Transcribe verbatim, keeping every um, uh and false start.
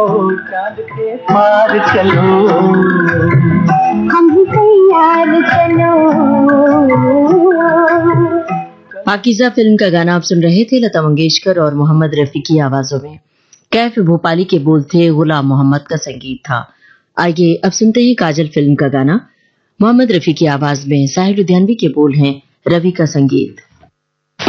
चांद के पार चलो, हम भी तैयार चलो। पाकीज़ा फिल्म का गाना आप सुन रहे थे, लता मंगेशकर और मोहम्मद रफी की आवाजों में। कैफ भोपाली के बोल थे, गुलाम मोहम्मद का संगीत था। आइए अब सुनते हैं काजल फिल्म का गाना, मोहम्मद रफी की आवाज में, साहिर लुधियानवी के बोल हैं, रवि का संगीत।